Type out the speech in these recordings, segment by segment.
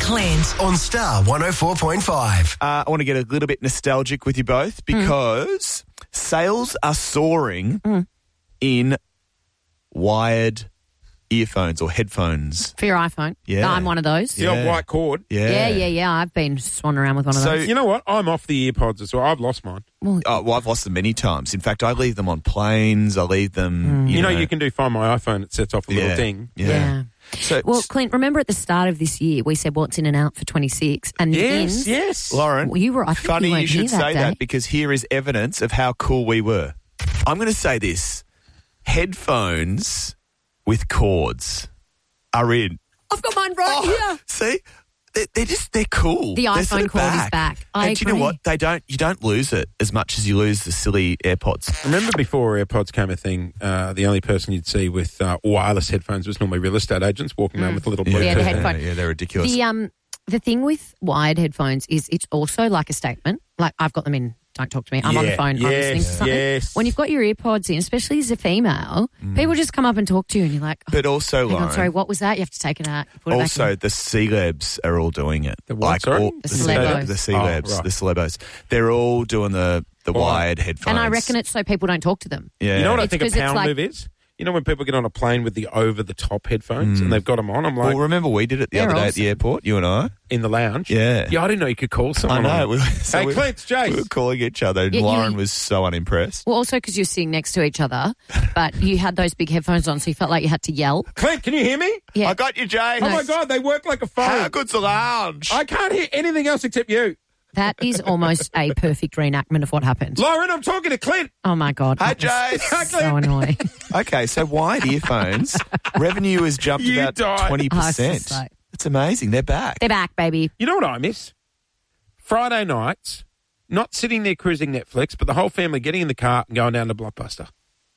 Clint on Star 104.5. I want to get a little bit nostalgic with you both because sales are soaring in wired earphones or headphones. For your iPhone. Yeah. I'm one of those. The old white cord. Yeah. I've been swanning around with one of those. You know what? I'm off the earpods as well. I've lost mine. Well, I've lost them many times. In fact, I leave them on planes. I leave them, You know, you can do Find My iPhone. It sets off a little ding. Yeah. So, Well, Clint, remember at the start of this year, we said what's in and out for 26, and the ins. Yes. Lauren, Well, you were. I think funny you weren't you should here say day. that because here is evidence of how cool we were. I'm going to say this. Headphones with cords are in. I've got mine right here. See? They're cool. The They're iPhone sort of cord is back. I And do you know agree. what? You don't lose it as much as you lose the silly AirPods. Remember before AirPods came a thing, the only person you'd see with wireless headphones was normally real estate agents walking around with a little Bluetooth. Yeah, the headphone. Yeah, they're ridiculous. The thing with wired headphones is it's also like a statement. Like, I've got them in, don't talk to me. I'm on the Yeah, phone, I'm listening to something. yes. When you've got your earpods in, especially as a female, people just come up and talk to you and you're like, But also, hang on, Lauren, sorry, what was that? You have to take it out. Put it back also in. the celebs are all doing it. The what, sorry? The celebs. The celebs, Oh, right. the celebs. They're all doing the wired headphones. And I reckon it's so people don't talk to them. Yeah. You know what I It's think a 'cause it's power like- move is? You know when people get on a plane with the over-the-top headphones and they've got them on? I'm like, Well, remember we did it the They're other day at awesome. the airport, you and I? in the lounge? Yeah. Yeah, I didn't know you could call I someone. know. on. So Hey, Clint, it's Jace. We were calling each other and Yeah, you- Lauren was so unimpressed. Well, also because you're sitting next to each other, but you had those big headphones on, so you felt like you had to yell. Clint, can you hear me? Yeah. I got you, Jay. Oh, my God, they work like a phone. How good's the lounge? I can't hear anything else except you. That is almost a perfect reenactment of what happened. Lauren, I'm talking to Clint. Oh, my God. Hi, That was Jace. So annoying. Okay, so wired earphones, revenue has jumped You about died. 20%. Oh, It's amazing. They're back. They're back, baby. You know what I miss? Friday nights, not sitting there cruising Netflix, but the whole family getting in the car and going down to Blockbuster.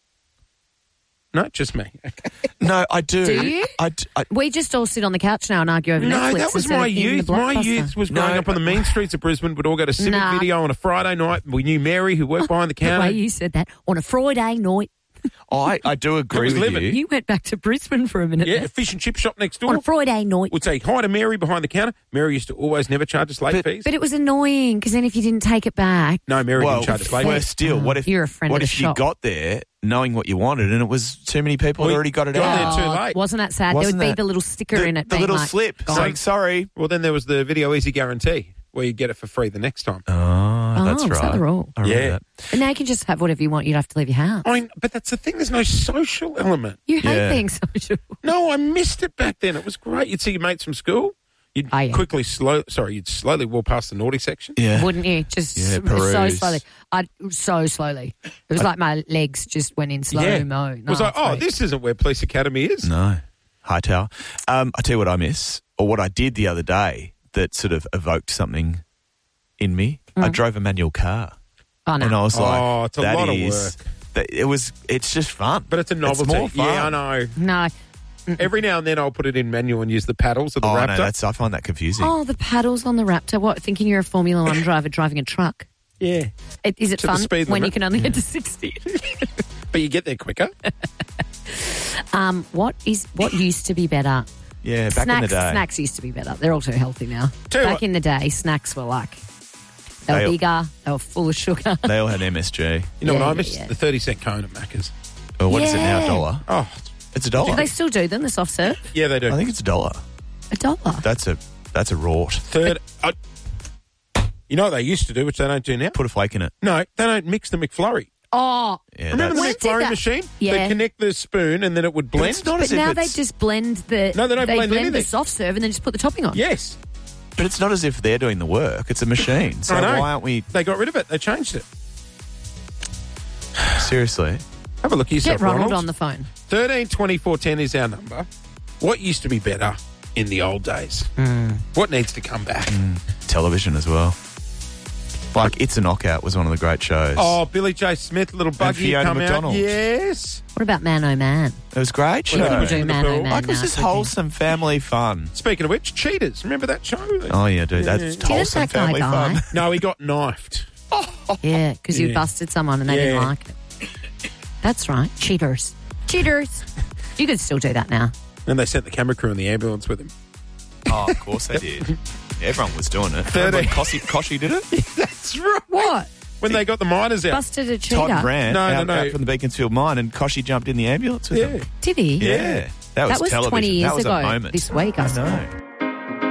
No, just me. No, I do. Do you? I, We just all sit on the couch now and argue over No, Netflix. that was instead my of eating youth. the My Blockbuster. youth was growing No. up on the mean streets of Brisbane. We'd all go to Civic Nah. Video on a Friday night. We knew Mary, who worked behind the The way counter. you said that on a Friday night. I do agree was with living. you. You went back to Brisbane for a minute. Yeah, there. a fish and chip shop next On door. a Friday night. Would say hi to Mary behind the counter. Mary used to always never charge us late fees. But it was annoying because then if you didn't take it back, No, Mary Well, didn't charge us late worse fees. still, what if You're a friend what of if the you shop. got there knowing what you wanted and it was too many people had Well, already got it got out? there too late. wasn't that sad? Wasn't there would that- be the little sticker in it. The being little like, slip gone. saying sorry. Well, then there was the Video Easy guarantee where you get it for free the next time. Oh, that's is right. that the rule? I remember Yeah. that. But now you can just have whatever you want. You'd have to leave your house. But that's the thing. There's no social element. You hate Yeah. being social. No, I missed it back then. It was great. You'd see your mates from school. You'd Oh, yeah. you'd slowly walk past the naughty section. Yeah. Wouldn't you? Just Yeah, so peruse. slowly. So slowly. It was like my legs just went in slow mo. It was like, this isn't where Police Academy is. No. Hightower. I tell you what I miss, or what I did the other day that sort of evoked something in me. I drove a manual car. Oh, no. And I was like, Oh, it's a that lot of is- work. It's just fun. But it's a novelty. more fun. Yeah, I know. No. Every now and then I'll put it in manual and use the paddles of the Oh, Raptor. no, I find that confusing. Oh, the paddles on the Raptor. What, thinking you're a Formula One driver driving a truck? Yeah. Is it To the fun speed when limit. you can only get to 60? But you get there quicker. What used to be better? Yeah, back in the day. Snacks used to be better. They're all too healthy now. Tell you Back what- in the day, snacks were like, they were They- bigger, they were full of sugar. They all had MSG. You know Yeah, what I yeah, miss? yeah. The 30-cent cone at Macca's. Well, what is it now, Yeah. $1? Oh, It's $1. Do they still do them, the soft serve? yeah, they do. I think it's $1. $1. That's a rort. Third, you know what they used to do, which they don't do now? Put a flake in it. No, they don't mix the McFlurry. Oh, Yeah, Remember the When did McFlurry that- machine? Yeah. They connect the spoon and then it would blend. it's not but as if now they it's, just blend the. No, they don't blend the anything. soft serve and then just put the topping on. Yes. but it's not as if they're doing the work. It's a machine. So I know. why aren't we They got rid of it. They changed it. seriously? Have a look at yourself, Get Ronald Ronald. on the phone. 13 24 10 is our number. What used to be better in the old days? What needs to come back? Television as well. Like It's a Knockout was one of the great shows. Oh, Billy J. Smith, little buggy Fiona come McDonald. out. Yes. What about Man Oh Man? It was a great show. Well, People Yeah. do Man Oh Man Like it was now, just so I think- wholesome family fun. Speaking of which, Cheaters. Remember that show? Oh yeah, dude, that's Didn't wholesome that guy family die? fun. No, he got knifed. Yeah, because you Yeah. busted someone and they didn't Yeah. like it. That's right. Cheaters. Cheaters. You could still do that now. And they sent the camera crew in the ambulance with him. Oh, of course they did. Everyone was doing it. 13. Remember when Koshy did it? That's right. What? When they got the miners out. Busted a cheetah? Todd ran No. out from the Beaconsfield mine, and Koshy jumped in the ambulance with Yeah. him. Did he? Yeah. That was 20 television. years That was ago a moment. this week, I saw. know.